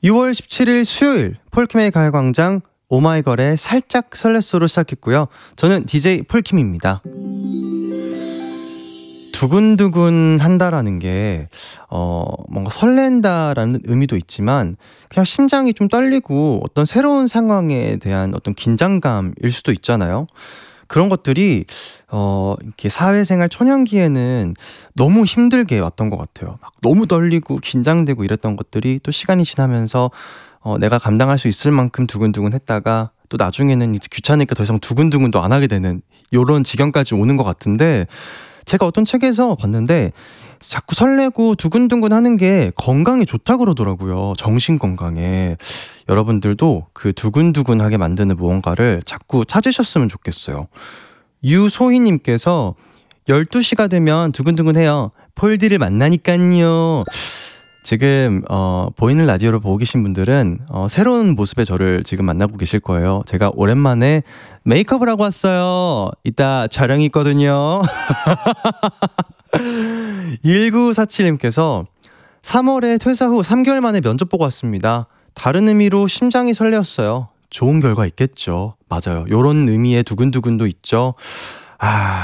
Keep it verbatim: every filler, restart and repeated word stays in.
유월 십칠일 수요일 폴킴의 가요광장 오마이걸의 살짝 설렜어로 시작했고요. 저는 디제이 폴킴입니다. 두근두근 한다라는 게 어, 뭔가 설렌다라는 의미도 있지만 그냥 심장이 좀 떨리고 어떤 새로운 상황에 대한 어떤 긴장감일 수도 있잖아요. 그런 것들이 어, 이렇게 사회생활 초년기에는 너무 힘들게 왔던 것 같아요. 막 너무 떨리고 긴장되고 이랬던 것들이 또 시간이 지나면서 어, 내가 감당할 수 있을 만큼 두근두근 했다가 또 나중에는 이제 귀찮으니까 더 이상 두근두근도 안 하게 되는 요런 지경까지 오는 것 같은데, 제가 어떤 책에서 봤는데 자꾸 설레고 두근두근 하는 게 건강에 좋다 그러더라고요. 정신 건강에. 여러분들도 그 두근두근하게 만드는 무언가를 자꾸 찾으셨으면 좋겠어요. 유소희님께서 열두 시가 되면 두근두근해요. 폴디를 만나니깐요. 지금 어, 보이는 라디오를 보고 계신 분들은 어, 새로운 모습의 저를 지금 만나고 계실 거예요. 제가 오랜만에 메이크업을 하고 왔어요. 이따 촬영이 있거든요. 일구사칠님께서 삼월에 퇴사 후 삼 개월 만에 면접 보고 왔습니다. 다른 의미로 심장이 설레었어요. 좋은 결과 있겠죠. 맞아요. 요런 의미의 두근두근도 있죠. 아...